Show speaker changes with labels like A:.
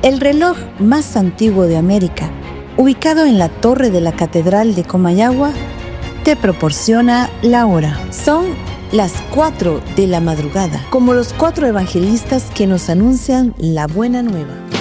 A: El reloj más antiguo de América, ubicado en la torre de la Catedral de Comayagua, te proporciona la hora. Son las 4 de la madrugada, como los 4 evangelistas que nos anuncian la buena nueva.